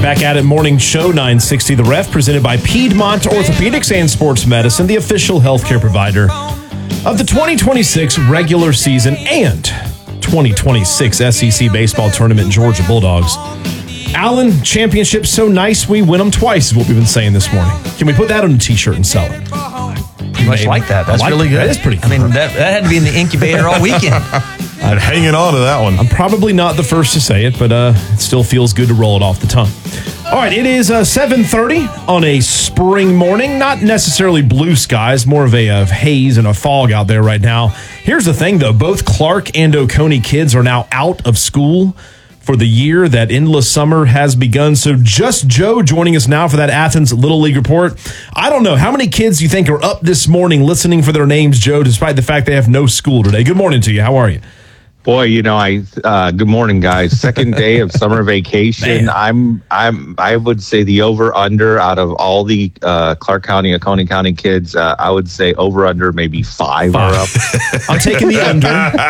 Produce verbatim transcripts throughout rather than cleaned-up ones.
Back at it, morning show nine sixty The Ref, presented by Piedmont Orthopedics and Sports Medicine, the official healthcare provider of the twenty twenty-six regular season and twenty twenty-six S E C baseball tournament, Georgia Bulldogs. Allen, championship so nice we win them twice is what we've been saying this morning. Can we put that on a t-shirt and sell it? Pretty much like that. That's like really that. good. That is pretty cool. I mean, that, that had to be in the incubator all weekend. I'm hanging on to that one. I'm probably not the first to say it, but uh, it still feels good to roll it off the tongue. All right, it is uh, seven thirty on a spring morning. Not necessarily blue skies, more of a of haze and a fog out there right now. Here's the thing, though. Both Clark and Oconee kids are now out of school for the year. That endless summer has begun. So just Joe joining us now for that Athens Little League report. I don't know. How many kids do you think are up this morning listening for their names, Joe, despite the fact they have no school today? Good morning to you. How are you? Boy, you know, I uh, good morning, guys. Second day of summer vacation. I'm, I'm, I would say the over under out of all the uh, Clark County, Oconee County kids, uh, I would say over under maybe five, five. are up. I'm taking the under.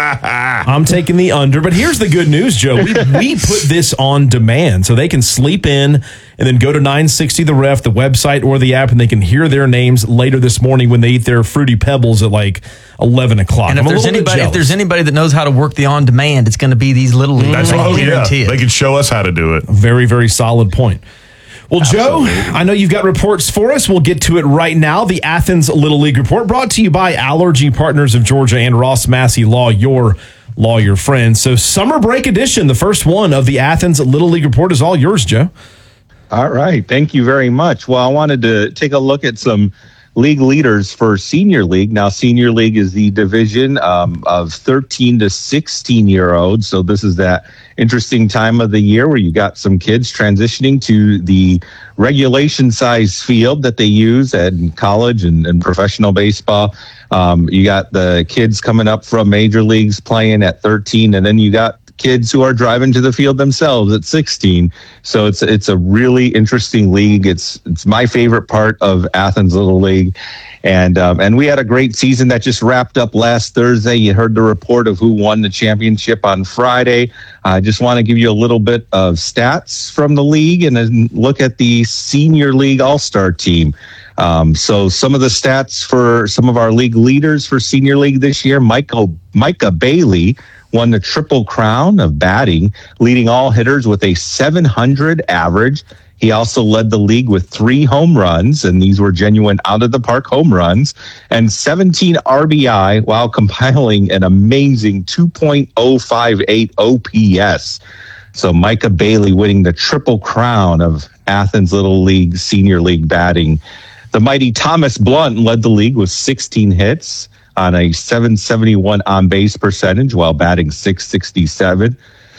I'm taking the under. But here's the good news, Joe. We we put this on demand so they can sleep in and then go to nine sixty The Ref, the website or the app, and they can hear their names later this morning when they eat their Fruity Pebbles at like eleven o'clock. And if there's anybody, if there's anybody that knows how to work the on demand, it's going to be these little leagues. That's oh yeah, they can show us how to do it. Very, very solid point. Well, Absolutely. Joe, I know you've got reports for us. We'll get to it right now. The Athens Little League report brought to you by Allergy Partners of Georgia and Ross Massey Law, your lawyer friend. So summer break edition, the first one of the Athens Little League report is all yours, Joe. All right. Thank you very much. Well, I wanted to take a look at some league leaders for Senior League. Now, Senior League is the division um, of thirteen to sixteen year olds. So this is that interesting time of the year where you got some kids transitioning to the regulation size field that they use at college and, and professional baseball. Um, you got the kids coming up from major leagues playing at thirteen, and then you got kids who are driving to the field themselves at sixteen. So it's it's a really interesting league. It's it's my favorite part of Athens Little League. And um, and we had a great season that just wrapped up last Thursday. You heard the report of who won the championship on Friday. I just want to give you a little bit of stats from the league and then look at the Senior League All-Star team. Um, so some of the stats for some of our league leaders for Senior League this year: Michael, Micah Bailey won the Triple Crown of batting, leading all hitters with a seven hundred average. He also led the league with three home runs, and these were genuine out-of-the-park home runs, and seventeen R B I while compiling an amazing two point oh five eight O P S. So Micah Bailey winning the Triple Crown of Athens Little League Senior League batting. The mighty Thomas Blunt led the league with sixteen hits on a seven seventy-one on-base percentage while batting six sixty-seven.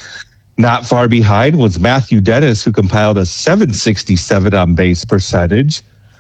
Not far behind was Matthew Dennis, who compiled a seven sixty-seven on-base percentage.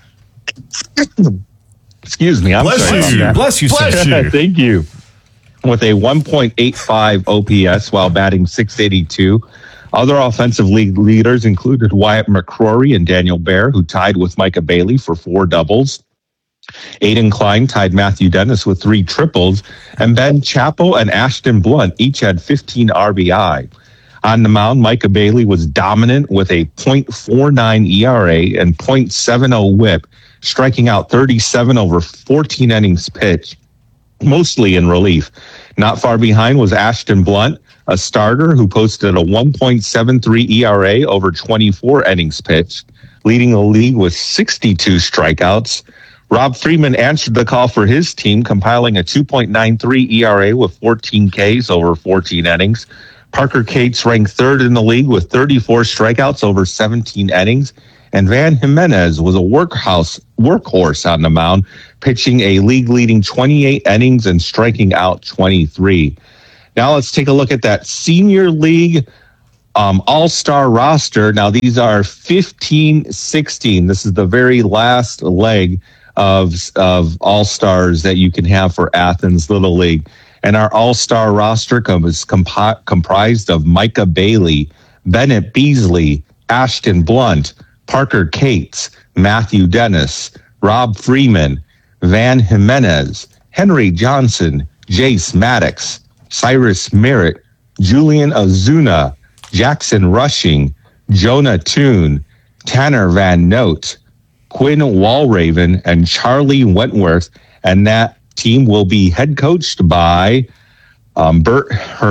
Excuse me. I'm Bless sorry you. about that. Bless you, Bless sir. you. Thank you. With a one point eight five O P S while batting six eighty-two. Other offensive league leaders included Wyatt McCrory and Daniel Bear, who tied with Micah Bailey for four doubles. Aiden Klein tied Matthew Dennis with three triples, and Ben Chappell and Ashton Blunt each had fifteen R B I. On the mound, Micah Bailey was dominant with a point four nine E R A and point seven oh whip, striking out thirty-seven over fourteen innings pitched, mostly in relief. Not far behind was Ashton Blunt, a starter who posted a one point seven three E R A over twenty-four innings pitched, leading the league with sixty-two strikeouts. Rob Freeman answered the call for his team, compiling a two point nine three E R A with fourteen Ks over fourteen innings. Parker Cates ranked third in the league with thirty-four strikeouts over seventeen innings. And Van Jimenez was a workhouse workhorse on the mound, pitching a league-leading twenty-eight innings and striking out twenty-three. Now let's take a look at that Senior League um, All-Star roster. Now these are fifteen sixteen. This is the very last leg of of All-Stars that you can have for Athens Little League. And our All-Star roster is comp- comprised of Micah Bailey, Bennett Beasley, Ashton Blunt, Parker Cates, Matthew Dennis, Rob Freeman, Van Jimenez, Henry Johnson, Jace Maddox, Cyrus Merritt, Julian Azuna, Jackson Rushing, Jonah Toon, Tanner Van Note, Quinn Walraven, and Charlie Wentworth. And that team will be head coached by um, Bert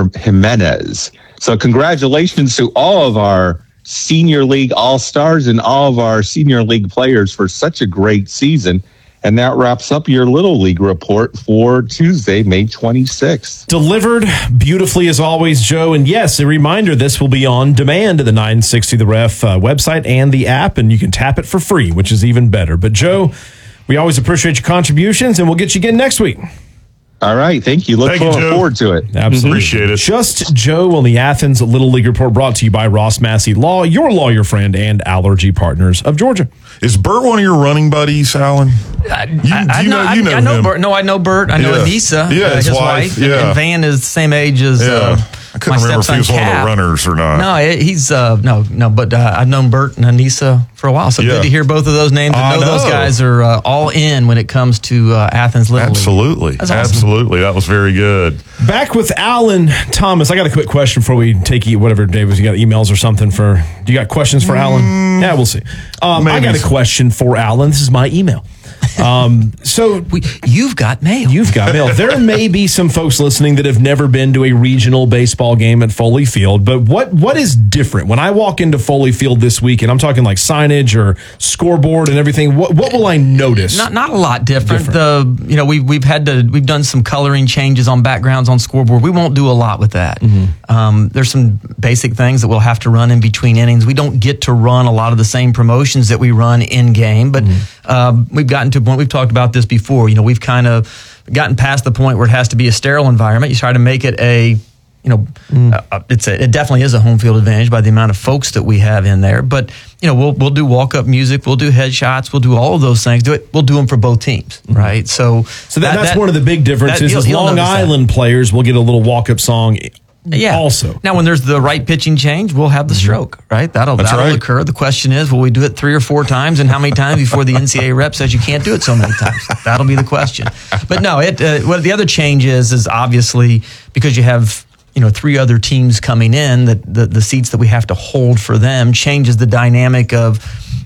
Jimenez. So congratulations to all of our Senior League All-Stars and all of our Senior League players for such a great season. And that wraps up your Little League report for Tuesday, May twenty-sixth. Delivered beautifully as always, Joe. And yes, a reminder, this will be on demand at the nine sixty The Ref uh, website and the app, and you can tap it for free, which is even better. But Joe, we always appreciate your contributions, and we'll get you again next week. All right. Thank you. Look Thank you, forward, Joe. forward to it. Absolutely. Appreciate it. Just Joe on the Athens Little League Report, brought to you by Ross Massey Law, your lawyer friend and allergy partners of Georgia. Is Bert one of your running buddies, Alan? I, You- I, you know, know- I, you know I know him. Bert. No, I know Bert. I know Yeah. Anissa, Yeah, uh, his his, wife, wife. And- yeah. And Van is the same age as Yeah. uh, I couldn't my remember if he stepson was one of Cap. the runners or not. No, it- he's uh, no, no. But uh, I've known Bert and Anissa for a while, so Yeah. good to hear both of those names. I I know, those know. guys are uh, all in when it comes to uh, Athens Little League. Absolutely. That's awesome. Absolutely. That was very good. Back with Alan Thomas. I got a quick question before we take you, whatever, Davis, you got emails or something for, do you got questions for Alan? Yeah, we'll see. Um, I maybe. got a question for Alan. This is my email. Um, so We, you've got mail. you've got mail. There may be some folks listening that have never been to a regional baseball game at Foley Field, but what what is different when I walk into Foley Field this week, and I'm talking like signage or scoreboard and everything? What what will I notice? Not not a lot different. Different. The you know we we've had to we've done some coloring changes on backgrounds on scoreboard. We won't do a lot with that. Um, there's some basic things that we'll have to run in between innings. We don't get to run a lot of the same promotions that we run in game, but um, we've gotten to a point. We've talked about this before. You know, we've kind of gotten past the point where it has to be a sterile environment. You try to make it a you know, uh, it's a, it definitely is a home field advantage by the amount of folks that we have in there. But you know, we'll we'll do walk up music, we'll do headshots, we'll do all of those things. Do it. We'll do them for both teams, right? So, so that, that's one of the big differences. that- is you'll- you'll Long notice that. Island players will get a little walk up song. Yeah. Also, now when there's the right pitching change, we'll have the stroke, right? That'll That's that'll right. occur. The question is, will we do it three or four times, and how many times before the N C double A rep says you can't do it so many times? That'll be the question. But no, it. Uh, what the other change is is obviously because you have you know three other teams coming in, that the, the seats that we have to hold for them changes the dynamic of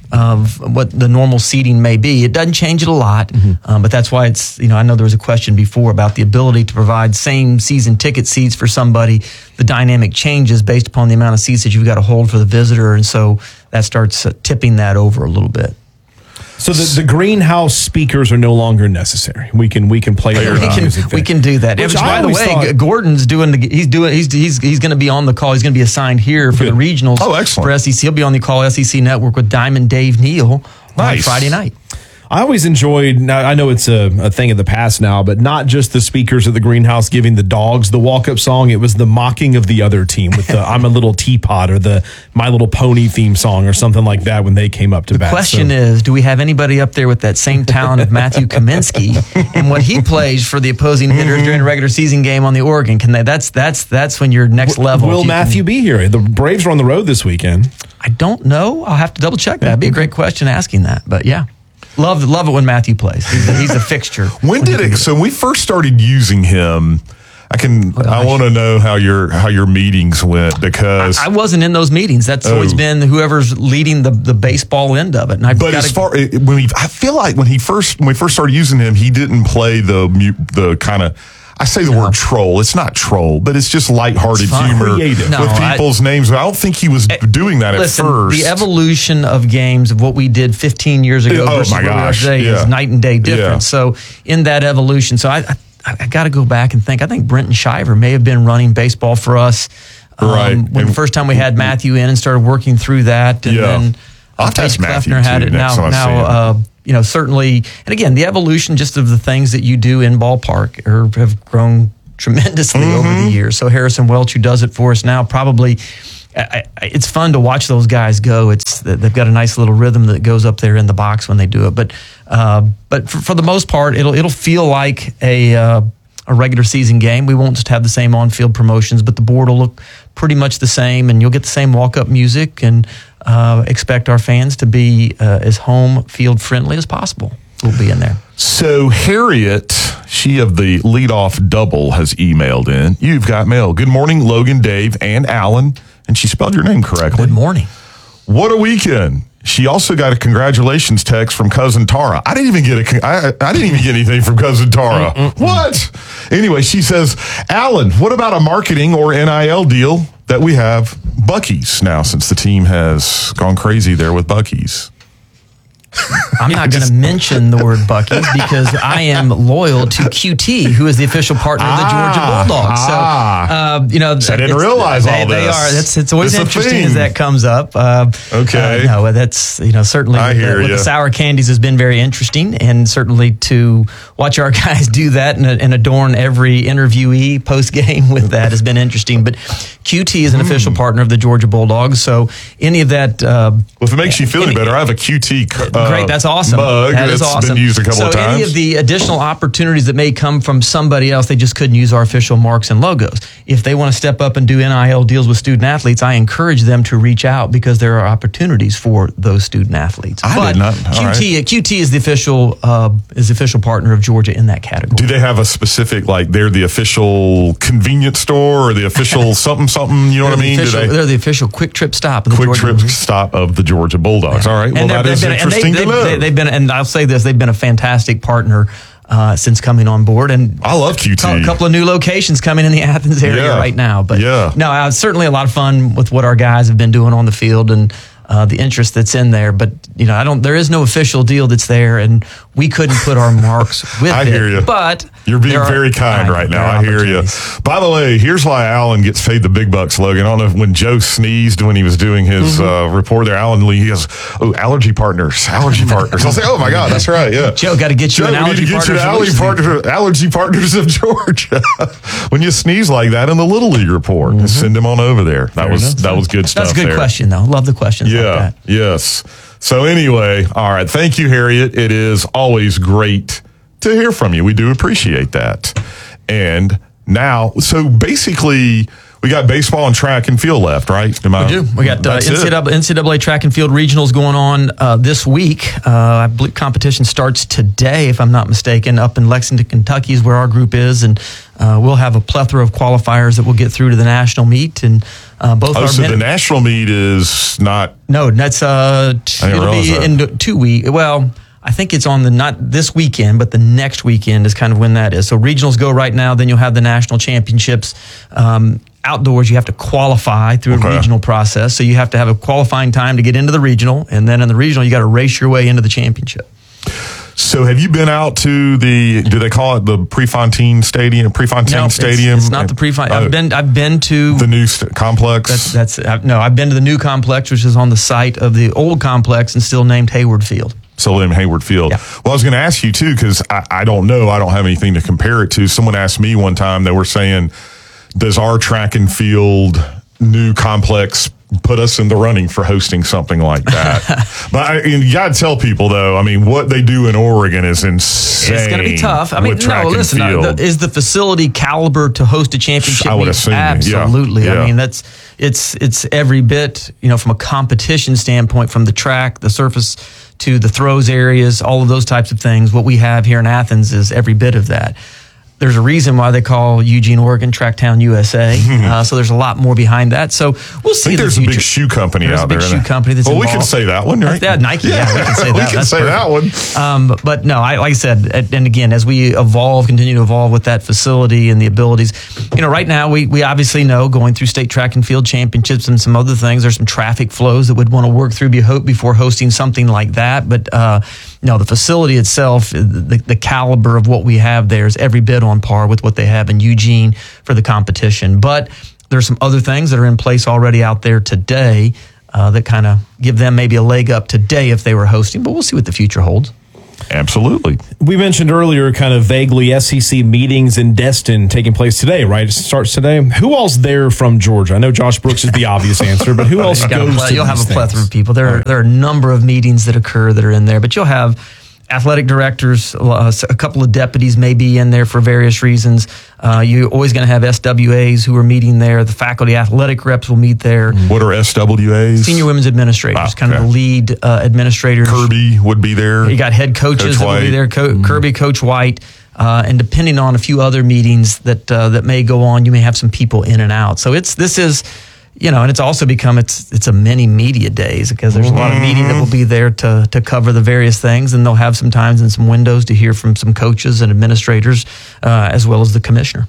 of what the normal seating may be. It doesn't change it a lot, um, but that's why it's, you know, I know there was a question before about the ability to provide same season ticket seats for somebody. The dynamic changes based upon the amount of seats that you've got to hold for the visitor, and so that starts uh, tipping that over a little bit. so the, the greenhouse speakers are no longer necessary. We can we can play They their are We not. can, music we there. can do that. Which Which, I by the always way, thought- G- Gordon's doing the. He's doing. He's he's he's going to be on the call. He's going to be assigned here for Good. the regionals. Oh, excellent. For S E C, he'll be on the call S E C Network with Diamond Dave Neal on Nice. Friday night. I always enjoyed, now I know it's a, a thing of the past now, but not just the speakers at the greenhouse giving the dogs the walk-up song. It was the mocking of the other team with the I'm a Little Teapot or the My Little Pony theme song or something like that when they came up to bat. Question So- is, do we have anybody up there with that same talent of Matthew Kaminsky and what he plays for the opposing hitters during a regular season game on the Oregon? Can they? That's that's that's when you're next level. Will If you can- Matthew be here? The Braves are on the road this weekend. I don't know. I'll have to double check that. That'd be a great question asking that. But yeah, love love it when Matthew plays. He's a, he's a fixture. When did it? So when we first started using him, I can. I gosh. want to know how your how your meetings went because. I wasn't in those meetings. That's always Oh. been whoever's leading the, the baseball end of it. And I've but gotta- as far when he, I feel like when he first when we first started using him, he didn't play the mu- the kind of. I say the word troll. It's not troll, but it's just lighthearted It's fine. humor Creative. No, with I- people's names. I don't think he was doing that Listen, at first. the evolution of games of what we did fifteen years ago Oh, versus my what we are gosh, today yeah. is night and day difference. Yeah. So in that evolution, so I I, I got to go back and think. I think Brenton Shiver may have been running baseball for us um, Right. when And- the first time we had Matthew in and started working through that, and Yeah. then I'll uh, test Paige Matthew, Kleffner had too, it. next Now time I see now. him. Uh, you know, certainly, and again, the evolution just of the things that you do in ballpark are, have grown tremendously over Mm-hmm. the years. So Harrison Welch, who does it for us now, probably I, I, it's fun to watch those guys go. It's they've got a nice little rhythm that goes up there in the box when they do it. But uh, but for, for the most part, it'll it'll feel like a uh, a regular season game. We won't just have the same on field promotions, but the board will look pretty much the same, and you'll get the same walk up music, and uh, expect our fans to be uh, as home field friendly as possible. We'll be in there. So Harriet, she of the leadoff double, has emailed in. You've got mail. Good morning, Logan, Dave, and Alan. And she spelled your name correctly. Good morning. What a weekend. she also got a congratulations text from cousin Tara. I didn't even get a, con- I, I didn't even get anything from cousin Tara. Mm-mm-mm. What? Anyway, she says, Alan, what about a marketing or N I L deal that we have Buc-ee's now, since the team has gone crazy there with Buc-ee's? I'm not going to mention the word Buc-ee's because I am loyal to Q T, who is the official partner of the Georgia Ah, Bulldogs. So, ah. uh, you know, So I didn't it's- realize they, all they this. are. That's it's always It's a interesting thing. as that comes up. Uh, Okay. Uh, no, that's you know certainly I with, hear the, with ya. the sour candies has been very interesting, and certainly to watch our guys do that and, and adorn every interviewee post game with that has been interesting. But Q T is an official partner of the Georgia Bulldogs, so any of that. Uh, Well, if it makes you feel any any- better, I have a Q T uh, Great, that's awesome. mug That is that's awesome. been used a couple so of times. any of the additional opportunities that may come from somebody else, they just couldn't use our official marks and logos. If they want to step up and do N I L deals with student athletes, I encourage them to reach out because there are opportunities for those student athletes. I but did not- all Q T, right. Q T is the official uh, is the official partner of Georgia in that category. Do they have a specific, like they're the official convenience store or the official something something? You know They're what I the mean? official- Do they they're the official quick trip stop of the quick Georgia trip Bulldogs. stop of the Georgia Bulldogs? All right. Well, And that they've is been- and interesting they, to they've, know. they- They've been, and I'll say this, they've been a fantastic partner uh, since coming on board. And I love Q T. A couple of new locations coming in the Athens area Yeah. right now. But Yeah. no, uh, certainly a lot of fun with what our guys have been doing on the field and uh, the interest that's in there. But you know, I don't. There is no official deal that's there, and we couldn't put our marks with I it. hear you. But You're being there are- very kind I- right there now. are I hear you. opportunities. By the way, here's why Alan gets paid the big bucks, Logan. I don't know if when Joe sneezed when he was doing his Mm-hmm. uh, report there, Alan Lee, he goes, oh, allergy partners, allergy partners. I'll say, oh my God, that's right. Yeah. Joe, got to get you Joe, an we need to allergy get you partner. an allergy, solution. partner, allergy partners of Georgia. When you sneeze like that in the Little League report, send him on over there. That was that was good stuff. That's a good there. question, though. Love the questions Yeah. like that. Yes. So anyway, all right. Thank you, Harriet. It is always great to hear from you. We do appreciate that. And now, so basically, we got baseball and track and field left, right? Am I- We do. We got uh, That's N it. C double A, N C double A track and field regionals going on uh, this week. Uh, I believe competition starts today, if I'm not mistaken, up in Lexington, Kentucky is where our group is. And uh, we'll have a plethora of qualifiers that will get through to the national meet. And uh, both Oh, our so men- the national meet is not. No, that's uh, t- I didn't it'll be realize that. in two weeks. Well, I think it's on the not this weekend, but the next weekend is kind of when that is. So regionals go right now, then you'll have the national championships. Um, outdoors, you have to qualify through Okay. a regional process. So you have to have a qualifying time to get into the regional, and then in the regional, you got to race your way into the championship. So have you been out to the, do they call it the Prefontaine Stadium, Prefontaine No, it's- Stadium? It's, not the pre-fight. Oh, I've been. I've been to the new st- complex. That's, that's I've, no. I've been to the new complex, which is on the site of the old complex and still named Hayward Field. So in Hayward Field. Yeah. Well, I was going to ask you too, because I, I don't know. I don't have anything to compare it to. Someone asked me one time, they were saying, does our track and field new complex put us in the running for hosting something like that? But I, you got to tell people though, I mean, what they do in Oregon is insane. It's going to be tough. I mean, with track no, and listen, uh, field. the, is the facility caliber to host a championship? I would meet? assume, yeah. Absolutely. Yeah. I mean, that's it's it's every bit, you know, from a competition standpoint, from the track, the surface to the throws areas, all of those types of things. What we have here in Athens is every bit of that. There's a reason why they call Eugene, Oregon, Tracktown, U S A. Uh, so there's a lot more behind that. So we'll see. I think the there's a future. big shoe company There's out a big there. shoe isn't company that's well, we can involved. say that one, right? Yeah, Nike. Yeah, we can say that. we can That's say that one. Um, but no, I, like I said, and and again, as we evolve, continue to evolve with that facility and the abilities, you know, right now we we obviously know going through state track and field championships and some other things, there's some traffic flows that would want to work through be hope before hosting something like that. But uh, no, the facility itself, the, the caliber of what we have there is every bit on par with what they have in Eugene for the competition. But there's some other things that are in place already out there today uh, that kind of give them maybe a leg up today if they were hosting. But we'll see what the future holds. Absolutely. We mentioned earlier, kind of vaguely, S E C meetings in Destin taking place today, right? It starts today. Who else there from Georgia? I know Josh Brooks is the obvious answer, but who else You've got a goes ple- to You'll have these a plethora things? of people. There, are, there are a number of meetings that occur that are in there, but you'll have athletic directors, uh, a couple of deputies may be in there for various reasons. Uh, you're always going to have S W As who are meeting there. The faculty athletic reps will meet there. What are S W As? Senior women's administrators, Ah, kind of okay. the lead uh, administrators. Kirby would be there. You got head coaches Coach that will be White. there, Co- Kirby, Coach White, uh, and depending on a few other meetings that uh, that may go on, you may have some people in and out. So it's this is, you know, and it's also become it's it's a mini media days because there's a lot of media that will be there to to cover the various things, and they'll have some times and some windows to hear from some coaches and administrators uh, as well as the commissioner.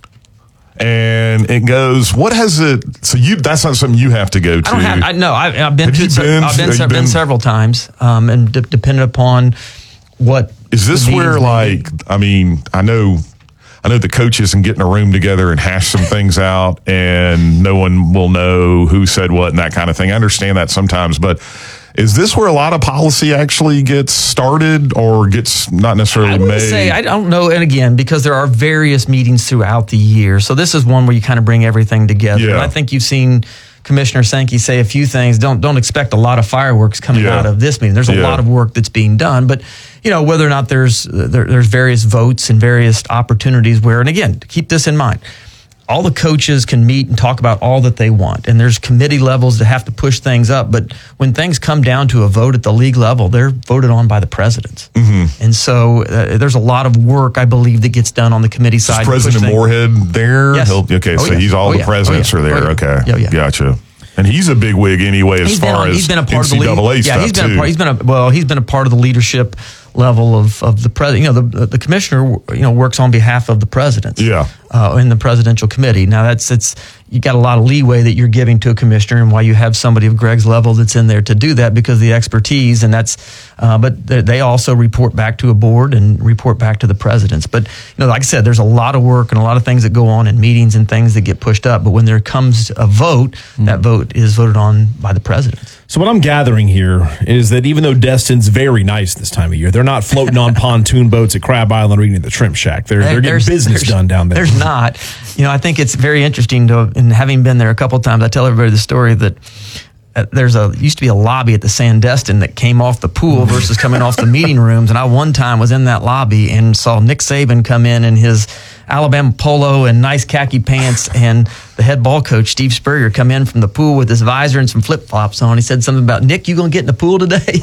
And it goes, what has it, so you, that's not something you have to go to. I don't have, I, no, I, I've been Have to you it, se- been- I've been, have se- you been been- several times, um, and de- depending upon what. Is this the where, meetings may be. like, I mean, I know, I know the coaches can get in a room together and hash some things out, and no one will know who said what and that kind of thing. I understand that sometimes, but is this where a lot of policy actually gets started or gets not necessarily I would made? say I don't know, and again, because there are various meetings throughout the year, so this is one where you kind of bring everything together. Yeah. And I think you've seen Commissioner Sankey say a few things. Don't don't expect a lot of fireworks coming Yeah. out of this meeting. There's a Yeah. lot of work that's being done, but you know whether or not there's there, there's various votes and various opportunities where, and again, keep this in mind. All the coaches can meet and talk about all that they want, and there's committee levels that have to push things up. But when things come down to a vote at the league level, they're voted on by the presidents. Mm-hmm. And so uh, there's a lot of work, I believe, that gets done on the committee side. Is to push President things. Moorhead there? Yes. He'll- okay, Oh, so yeah. he's all Oh, the yeah. presidents Oh, yeah. are there. Oh, yeah. Okay, Yeah, yeah. gotcha. And he's a big wig anyway as He's been, far on- as he's been a part N C double A of the league. stuff Yeah, he's been too. a part. He's been a well. He's been a part of the leadership level of of the president. You know, the the commissioner, you know, works on behalf of the presidents. Yeah. Uh, in the presidential committee. Now that's it's you got a lot of leeway that you're giving to a commissioner, and why you have somebody of Greg's level that's in there to do that because of the expertise, and that's. Uh, but they they also report back to a board and report back to the presidents. But you know, like I said, there's a lot of work and a lot of things that go on in meetings and things that get pushed up. But when there comes a vote, mm. that vote is voted on by the presidents. So what I'm gathering here is that even though Destin's very nice this time of year, they're not floating on pontoon boats at Crab Island or eating at the Shrimp Shack. They're, they're getting There's- business there's- done down there. There's not. You know, I think it's very interesting to, and having been there a couple of times, I tell everybody the story that uh, there's a used to be a lobby at the Sandestin that came off the pool versus coming off the meeting rooms. And I one time was in that lobby and saw Nick Saban come in in his Alabama polo and nice khaki pants, and the head ball coach, Steve Spurrier, come in from the pool with his visor and some flip-flops on. He said something about, Nick, you going to get in the pool today?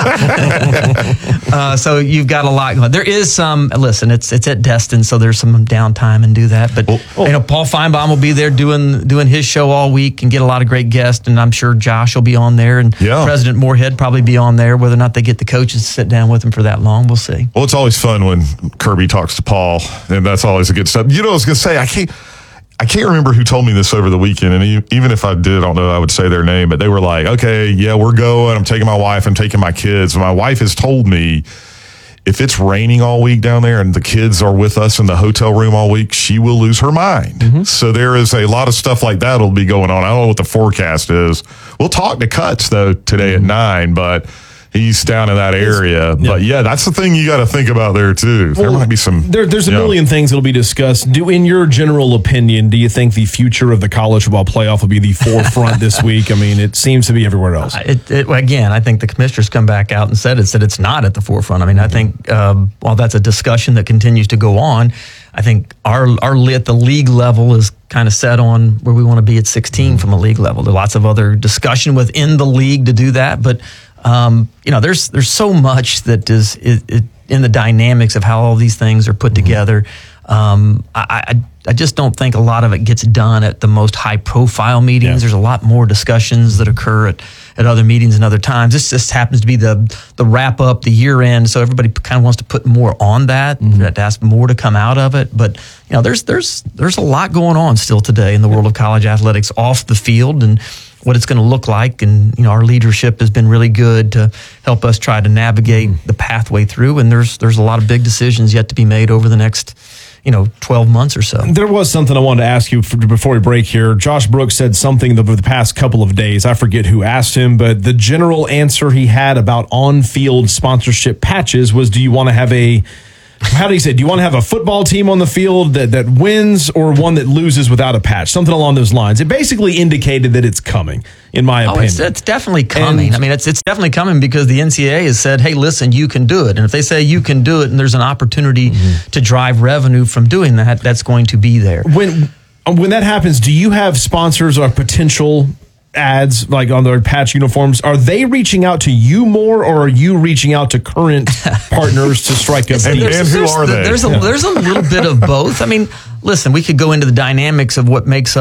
uh, so you've got a lot going. There is some, listen, it's it's at Destin, so there's some downtime and do that. But Well, you know, Paul Feinbaum will be there doing doing his show all week and get a lot of great guests, and I'm sure Josh will be on there, and Yeah. President Moorhead probably be on there. Whether or not they get the coaches to sit down with him for that long, we'll see. Well, it's always fun when Kirby talks to Paul, and that's always a good stuff. You know, I was going to say, I can't, I can't remember who told me this over the weekend, and e- even if I did, I don't know, I would say their name, but they were like, okay, yeah, we're going. I'm taking my wife. I'm taking my kids. My wife has told me if it's raining all week down there and the kids are with us in the hotel room all week, she will lose her mind. Mm-hmm. So there is a lot of stuff like that will be going on. I don't know what the forecast is. We'll talk to Cuts, though, today mm-hmm. at nine, but he's down in that area. Yeah. But yeah, that's the thing you got to think about there too. There Well, might be some. There, there's a yeah. million things that'll be discussed. Do, in your general opinion, do you think the future of the college football playoff will be the forefront this week? I mean, it seems to be everywhere else. It, it, again, I think the commissioners come back out and said it said it's not at the forefront. I mean, I think um, while that's a discussion that continues to go on, I think our our at the league level is kind of set on where we want to be at sixteen from a league level. There's lots of other discussion within the league to do that, but um, you know, there's there's so much that is it, it, in the dynamics of how all these things are put mm-hmm. together. Um, I, I I just don't think a lot of it gets done at the most high profile meetings. Yeah. There's a lot more discussions that occur at, at other meetings and other times. This just happens to be the the wrap up, the year end. So everybody kind of wants to put more on that, mm-hmm. to ask more to come out of it. But you know, there's there's there's a lot going on still today in the world of college athletics off the field and what it's going to look like. And you know, our leadership has been really good to help us try to navigate mm-hmm. the pathway through. And there's there's a lot of big decisions yet to be made over the next, you know, twelve months or so. There was something I wanted to ask you for, before we break here. Josh Brooks said something over the past couple of days. I forget who asked him, but the general answer he had about on-field sponsorship patches was, do you want to have a, how do you say, do you want to have a football team on the field that, that wins or one that loses without a patch? Something along those lines. It basically indicated that it's coming, in my oh, opinion. It's, it's definitely coming. And, I mean, it's it's definitely coming because the N C double A has said, hey, listen, you can do it. And if they say you can do it and there's an opportunity mm-hmm. to drive revenue from doing that, that's going to be there. When when that happens, do you have sponsors or potential ads like on their patch uniforms? Are they reaching out to you more, or are you reaching out to current partners to strike up? And, and who are they? There's a, there's a little bit of both. I mean, listen, we could go into the dynamics of what makes up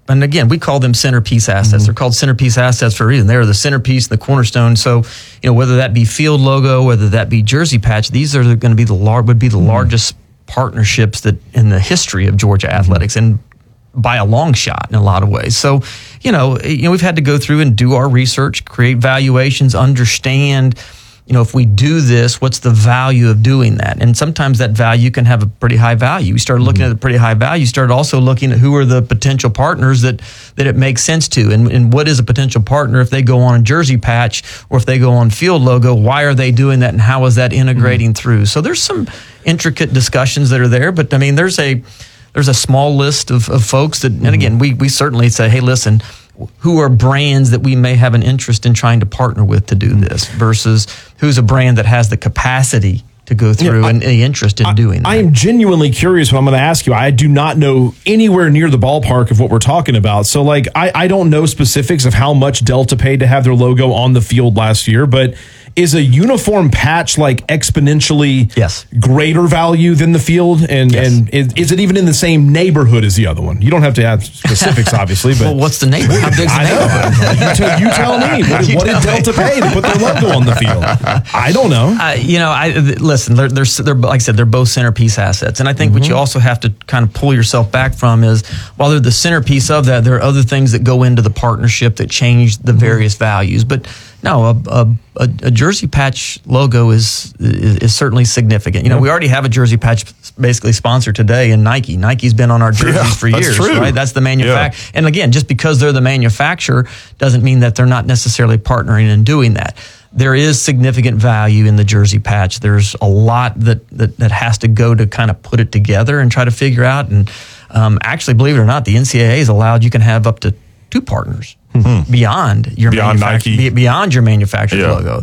and again, we call them centerpiece assets. Mm-hmm. They're called centerpiece assets for a reason. They're the centerpiece, the cornerstone. So, you know, whether that be field logo, whether that be jersey patch, these are going to be the lar- would be the mm-hmm. largest partnerships that in the history of Georgia athletics, and by a long shot in a lot of ways. So, you know, you know, we've had to go through and do our research, create valuations, understand, you know, if we do this, what's the value of doing that? And sometimes that value can have a pretty high value. We started looking mm-hmm. at a pretty high value. You started also looking at who are the potential partners that, that it makes sense to, and, and what is a potential partner if they go on a jersey patch or if they go on field logo, why are they doing that and how is that integrating mm-hmm. through? So there's some intricate discussions that are there, but I mean, there's a there's a small list of, of folks that, mm-hmm. and again, we we certainly say, hey, listen, who are brands that we may have an interest in trying to partner with to do this versus who's a brand that has the capacity to go through yeah, I, and the interest in I, doing that. I am genuinely curious what I'm going to ask you. I do not know anywhere near the ballpark of what we're talking about. So, like, I, I don't know specifics of how much Delta paid to have their logo on the field last year, but is a uniform patch like exponentially yes. greater value than the field? And yes. and is, is it even in the same neighborhood as the other one? You don't have to add specifics, obviously. But well, what's the neighborhood? How big's the neighborhood? you, tell, you tell me. What, what did Delta me. pay to put their logo on the field? I don't know. Uh, you know, I listen. They're, they're they're like I said, they're both centerpiece assets, and I think mm-hmm. what you also have to kind of pull yourself back from is while they're the centerpiece of that, there are other things that go into the partnership that change the various mm-hmm. values, but. No, a, a, a jersey patch logo is, is is certainly significant. You know, we already have a jersey patch basically sponsored today in Nike. Nike's been on our jerseys yeah, for that's years, true. right? That's the manufacturer. Yeah. And again, just because they're the manufacturer doesn't mean that they're not necessarily partnering and doing that. There is significant value in the jersey patch. There's a lot that, that, that has to go to kind of put it together and try to figure out. And um, actually, believe it or not, the N C double A has allowed you can have up to two partners. Mm-hmm. Beyond your beyond Nike, beyond your manufacturer's yeah. logo.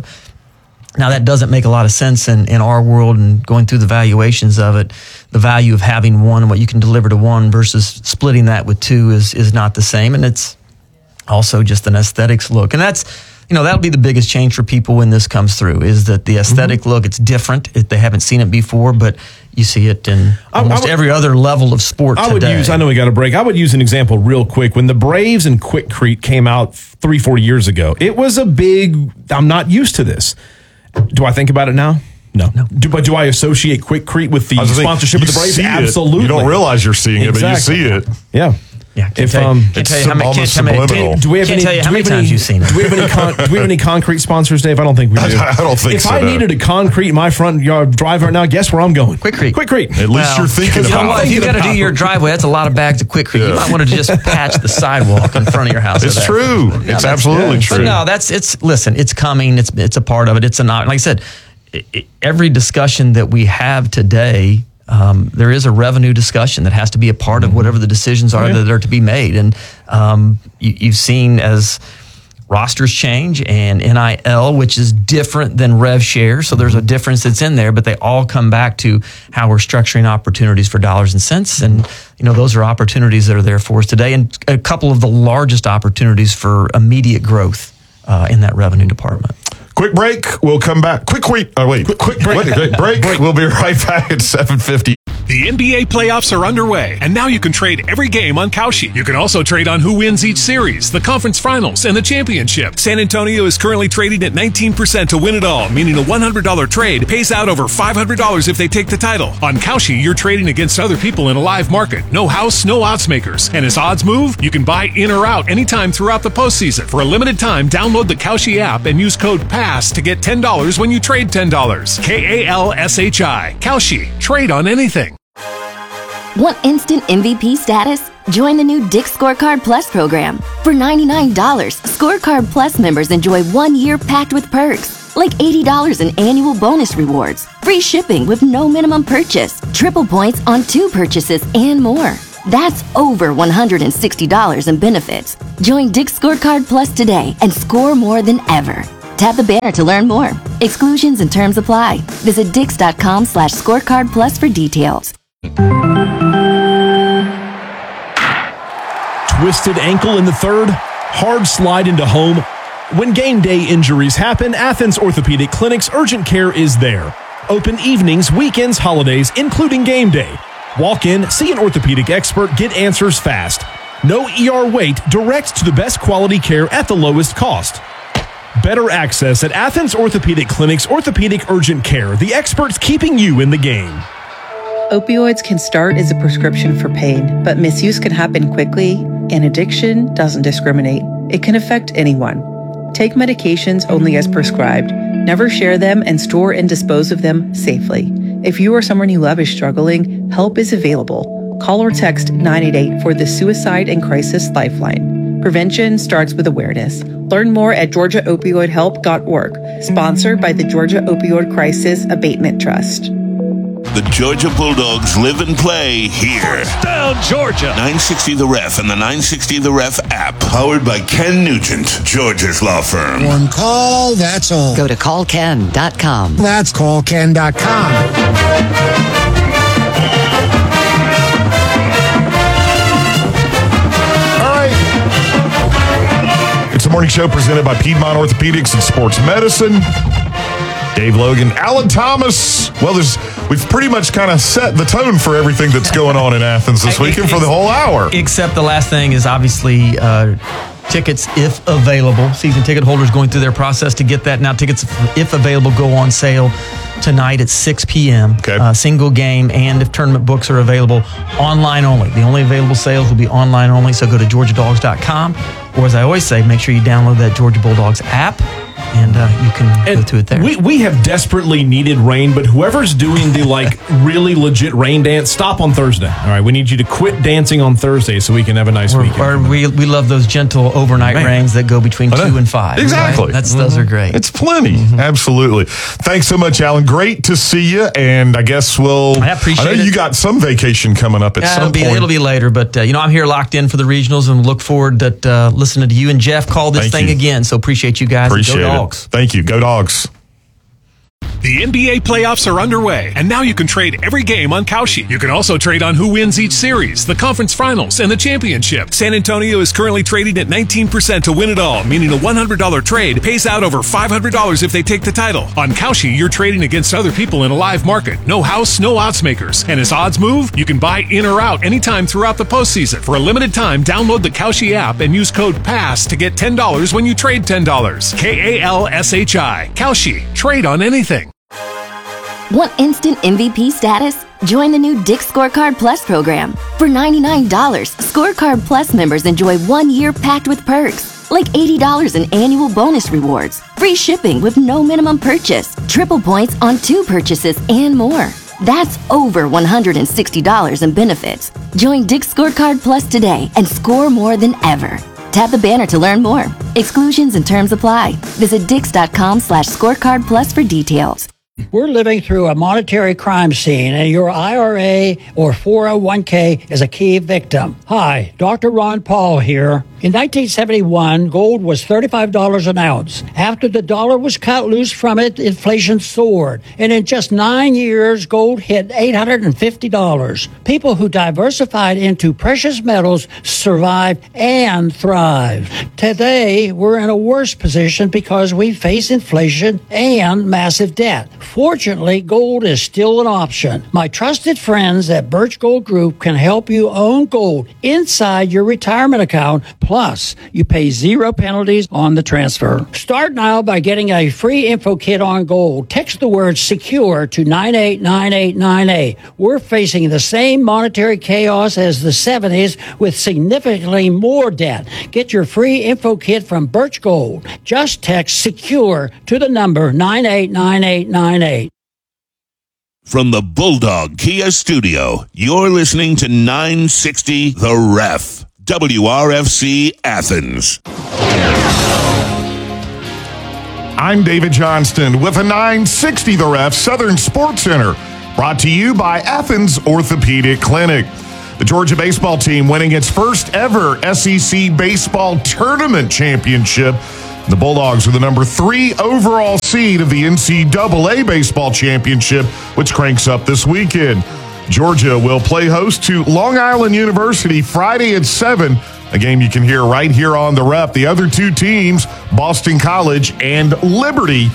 Now that doesn't make a lot of sense in, in our world and going through the valuations of it. The value of having one and what you can deliver to one versus splitting that with two is is not the same, and it's also just an aesthetics look. And that's you know that'll be the biggest change for people when this comes through is that the aesthetic mm-hmm. look. It's different. It, they haven't seen it before, but. You see it in almost would, every other level of sport I today. would use, I know we got a break. I would use an example real quick. When the Braves and Quikrete came out three, four years ago, it was a big, I'm not used to this. Do I think about it now? No. no. Do, but do I associate Quikrete with the sponsorship of the Braves? Absolutely. You don't realize you're seeing exactly. it, but you see it. Yeah. Yeah, can't if, tell you, um, can't tell you how many, can't tell me, can't, do we have can't any, tell you how many times any, you've seen it. Do we have any con, do we have any concrete sponsors, Dave? I don't think we do. I, I don't think if so. If I no. needed a concrete in my front yard drive right now, guess where I'm going? Quikrete. Quikrete. At least well, you're thinking about well, it. If you got to do your driveway, that's a lot of bags of Quikrete. Yeah. You might want to just patch the sidewalk in front of your house. It's true. But, yeah, it's absolutely yeah. true. But no, that's it's. Listen, it's coming. It's it's a part of it. It's a not. Like I said, it, it, every discussion that we have today. Um, there is a revenue discussion that has to be a part of whatever the decisions are yeah. that are to be made. And um, you, you've seen as rosters change and N I L, which is different than rev share. So there's a difference that's in there, but they all come back to how we're structuring opportunities for dollars and cents. And, you know, those are opportunities that are there for us today. And a couple of the largest opportunities for immediate growth uh, in that revenue department. Quick break. We'll come back. Quick wait. Oh, wait. Quick, quick break. break. break. break. We'll be right back at seven fifty. The N B A playoffs are underway, and now you can trade every game on Kalshi. You can also trade on who wins each series, the conference finals, and the championship. San Antonio is currently trading at nineteen percent to win it all, meaning a one hundred dollars trade pays out over five hundred dollars if they take the title. On Kalshi, you're trading against other people in a live market. No house, no odds makers. And as odds move, you can buy in or out anytime throughout the postseason. For a limited time, download the Kalshi app and use code PASS to get ten dollars when you trade ten dollars. K A L S H I. Kalshi. Trade on anything. Want instant M V P status? Join the new Dick's Scorecard Plus program. For ninety-nine dollars, Scorecard Plus members enjoy one year packed with perks, like eighty dollars in annual bonus rewards, free shipping with no minimum purchase, triple points on two purchases, and more. That's over one hundred sixty dollars in benefits. Join Dick's Scorecard Plus today and score more than ever. Tap the banner to learn more. Exclusions and terms apply. Visit dix.com slash scorecard plus for details. Twisted ankle in the third, hard slide into home. When game day injuries happen, Athens Orthopedic Clinic's urgent care is there. Open evenings, weekends, holidays, including game day. Walk in, see an orthopedic expert, get answers fast. No E R wait, direct to the best quality care at the lowest cost. Better access at Athens Orthopedic Clinic's Orthopedic Urgent Care, the experts keeping you in the game. Opioids can start as a prescription for pain, but misuse can happen quickly, and addiction doesn't discriminate. It can affect anyone. Take medications only as prescribed. Never share them and store and dispose of them safely. If you or someone you love is struggling, help is available. Call or text nine eight eight for the Suicide and Crisis Lifeline. Prevention starts with awareness. Learn more at georgia opioid help dot org. Sponsored by the Georgia Opioid Crisis Abatement Trust. The Georgia Bulldogs live and play here. Down Georgia. nine sixty The Ref and the nine sixty The Ref app. Powered by Ken Nugent, Georgia's law firm. One call, that's all. Go to call ken dot com. That's call ken dot com. It's a morning show presented by Piedmont Orthopedics and Sports Medicine. Dave Logan, Alan Thomas. Well, there's we've pretty much kind of set the tone for everything that's going on in Athens this weekend for the whole hour. Except the last thing is obviously uh, tickets, if available. Season ticket holders going through their process to get that. Now, tickets, if available, go on sale tonight at six p.m. Okay. Uh, single game, and if tournament books are available, online only. The only available sales will be online only, so go to georgia dogs dot com. Or as I always say, make sure you download that Georgia Bulldogs app, and uh, you can and go to it there. We, we have desperately needed rain, but whoever's doing the like really legit rain dance, stop on Thursday. All right, we need you to quit dancing on Thursday so we can have a nice or, weekend. Or we we love those gentle overnight Man. rains that go between two and five. Exactly. Right? That's mm-hmm. Those are great. It's plenty. Mm-hmm. Absolutely. Thanks so much, Alan. Great to see you. And I guess we'll. I appreciate I know it. you got some vacation coming up at yeah, some it'll be, point. It'll be later, but uh, you know I'm here locked in for the regionals and look forward to uh, listening to you and Jeff call this Thank thing you. again. So appreciate you guys. Appreciate Go it. Dogs. Thank you. Go Dogs. The N B A playoffs are underway, and now you can trade every game on Kalshi. You can also trade on who wins each series, the conference finals, and the championship. San Antonio is currently trading at nineteen percent to win it all, meaning a one hundred dollars trade pays out over five hundred dollars if they take the title. On Kalshi, you're trading against other people in a live market. No house, no odds makers. And as odds move, you can buy in or out anytime throughout the postseason. For a limited time, download the Kalshi app and use code PASS to get ten dollars when you trade ten dollars. K A L S H I. Kalshi. Trade on anything. Want instant M V P status? Join the new Dick's Scorecard Plus program. For ninety-nine dollars, Scorecard Plus members enjoy one year packed with perks, like eighty dollars in annual bonus rewards, free shipping with no minimum purchase, triple points on two purchases, and more. That's over one hundred sixty dollars in benefits. Join Dick's Scorecard Plus today and score more than ever. Tap the banner to learn more. Exclusions and terms apply. Visit dix.com slash scorecard plus for details. We're living through a monetary crime scene, and your I R A or four oh one k is a key victim. Hi, Doctor Ron Paul here. In nineteen seventy-one, gold was thirty-five dollars an ounce. After the dollar was cut loose from it, inflation soared. And in just nine years, gold hit eight hundred fifty dollars. People who diversified into precious metals survived and thrived. Today, we're in a worse position because we face inflation and massive debt. Fortunately, gold is still an option. My trusted friends at Birch Gold Group can help you own gold inside your retirement account. Plus, you pay zero penalties on the transfer. Start now by getting a free info kit on gold. Text the word SECURE to nine eight nine eight nine eight. We're facing the same monetary chaos as the seventies with significantly more debt. Get your free info kit from Birch Gold. Just text SECURE to the number nine eight nine eight nine eight. From the Bulldog Kia Studio, you're listening to nine sixty The Ref. W R F C Athens. I'm David Johnston with a nine sixty The Ref Southern Sports Center, brought to you by Athens Orthopedic Clinic. The Georgia baseball team winning its first ever S E C baseball tournament championship. The Bulldogs are the number three overall seed of the N C double A baseball championship, which cranks up this weekend. Georgia will play host to Long Island University Friday at seven, a game you can hear right here on the Rep. The other two teams, Boston College and Liberty,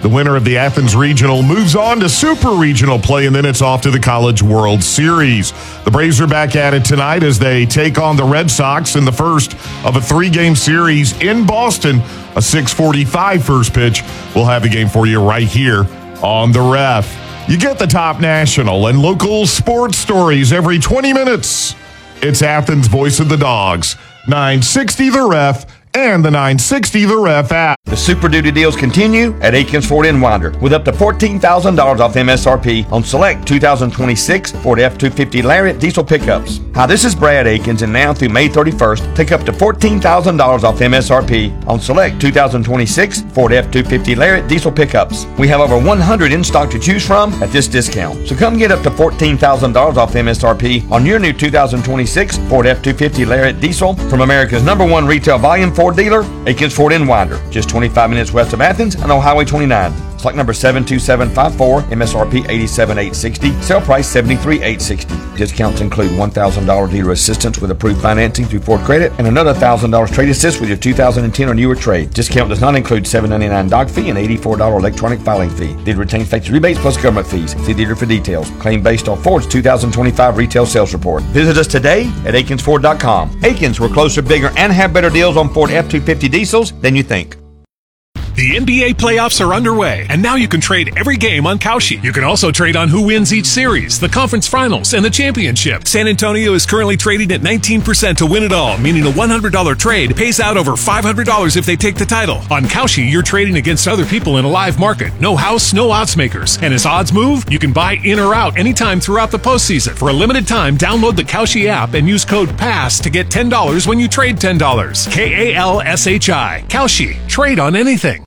The winner of the Athens Regional moves on to Super Regional play, and then it's off to the College World Series. The Braves are back at it tonight as they take on the Red Sox in the first of a three-game series in Boston. A six forty-five first pitch. We'll have the game for you right here on The Ref. You get the top national and local sports stories every twenty minutes. It's Athens' Voice of the Dogs, nine sixty The Ref, and the nine sixty The Ref app. The Super Duty deals continue at Aikens Ford in Winder with up to fourteen thousand dollars off M S R P on select two thousand twenty-six Ford F two fifty Lariat diesel pickups. Hi, this is Brad Aikens, and now through May thirty-first, take up to fourteen thousand dollars off M S R P on select two thousand twenty-six Ford F two fifty Lariat diesel pickups. We have over one hundred in stock to choose from at this discount. So come get up to fourteen thousand dollars off M S R P on your new two thousand twenty-six Ford F two fifty Lariat diesel from America's number one retail volume Ford dealer, Aikens Ford in Winder, just twenty-five minutes west of Athens and on Highway twenty-nine. Stock number seven two seven five four, M S R P eighty-seven thousand eight hundred sixty dollars, sale price seventy-three thousand eight hundred sixty dollars. Discounts include one thousand dollars dealer assistance with approved financing through Ford Credit and another one thousand dollars trade assist with your two thousand ten or newer trade. Discount does not include seven dollars and ninety-nine cents doc fee and eighty-four dollars electronic filing fee. Dealer retains factory rebates plus government fees. See dealer for details. Claim based on Ford's two thousand twenty-five retail sales report. Visit us today at Aikens Ford dot com. Aikens, we're closer, bigger, and have better deals on Ford F two fifty diesels than you think. The N B A playoffs are underway, and now you can trade every game on Kalshi. You can also trade on who wins each series, the conference finals, and the championship. San Antonio is currently trading at nineteen percent to win it all, meaning a one hundred dollars trade pays out over five hundred dollars if they take the title. On Kalshi, you're trading against other people in a live market. No house, no odds makers. And as odds move, you can buy in or out anytime throughout the postseason. For a limited time, download the Kalshi app and use code PASS to get ten dollars when you trade ten dollars. K A L S H I. Kalshi. Trade on anything.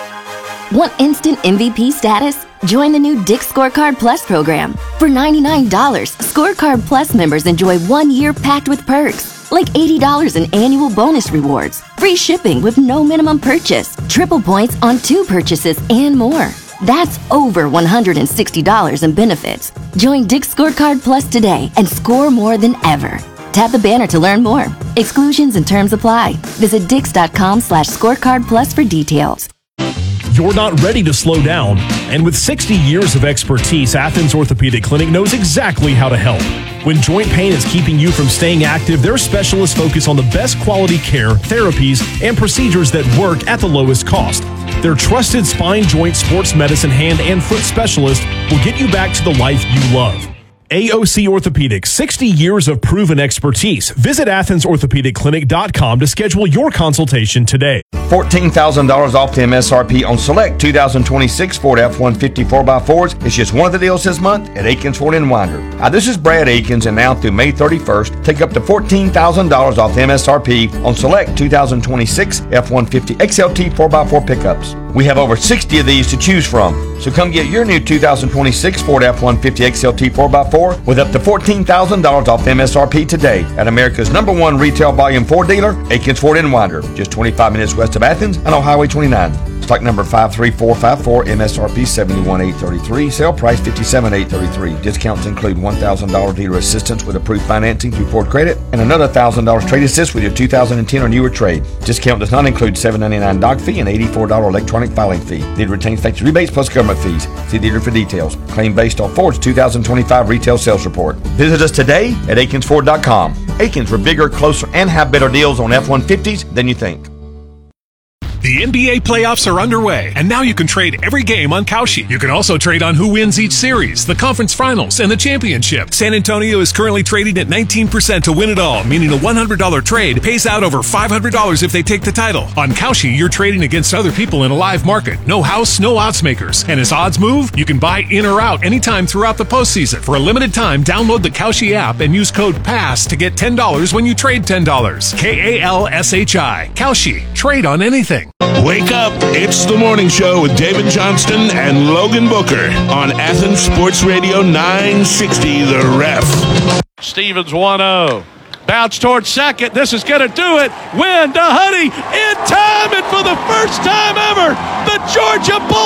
Want instant M V P status? Join the new Dick's Scorecard Plus program. For ninety-nine dollars, Scorecard Plus members enjoy one year packed with perks, like eighty dollars in annual bonus rewards, free shipping with no minimum purchase, triple points on two purchases, and more. That's over one hundred sixty dollars in benefits. Join Dick's Scorecard Plus today and score more than ever. Tap the banner to learn more. Exclusions and terms apply. Visit dix.com slash scorecard plus for details. You're not ready to slow down. And with sixty years of expertise, Athens Orthopedic Clinic knows exactly how to help. When joint pain is keeping you from staying active, their specialists focus on the best quality care, therapies, and procedures that work at the lowest cost. Their trusted spine, joint, sports medicine, hand, and foot specialist will get you back to the life you love. A O C Orthopedics, sixty years of proven expertise. Visit athens orthopedic clinic dot com to schedule your consultation today. fourteen thousand dollars off the M S R P on select two thousand twenty-six Ford F one fifty four by fours. It's just one of the deals this month at Aikens Ford in Winder. Hi, this is Brad Aikens, and now through May thirty-first, take up to fourteen thousand dollars off the M S R P on select two thousand twenty-six F one fifty X L T four by four pickups. We have over sixty of these to choose from. So come get your new two thousand twenty-six Ford F one fifty X L T four by four with up to fourteen thousand dollars off M S R P today at America's number one retail volume Ford dealer, Aikens Ford in Winder, just twenty-five minutes west of Athens and on Highway twenty-nine. Stock number five three four five four, M S R P seventy-one thousand eight hundred thirty-three, sale price fifty-seven thousand eight hundred thirty-three. Discounts include one thousand dollars dealer assistance with approved financing through Ford Credit and another one thousand dollars trade assist with your two thousand ten or newer trade. Discount does not include seven dollars and ninety-nine cents doc fee and eighty-four dollars electronic filing fee. Dealer retains factory rebates plus government fees. See dealer for details. Claim based on Ford's two thousand twenty-five retail sales report. Visit us today at Aikens Ford dot com. Aikens, we're bigger, closer, and have better deals on F one fifties than you think. The N B A playoffs are underway, and now you can trade every game on Kalshi. You can also trade on who wins each series, the conference finals, and the championship. San Antonio is currently trading at nineteen percent to win it all, meaning a one hundred dollars trade pays out over five hundred dollars if they take the title. On Kalshi, you're trading against other people in a live market. No house, no odds makers. And as odds move, you can buy in or out anytime throughout the postseason. For a limited time, download the Kalshi app and use code PASS to get ten dollars when you trade ten dollars. K A L S H I. Kalshi. Trade on anything. Wake up. It's the morning show with David Johnston and Logan Booker on Athens Sports Radio nine sixty The Ref. Stevens one oh. Bounce towards second. This is going to do it. Win to Huddy in time, and for the first time ever, the Georgia Bulldogs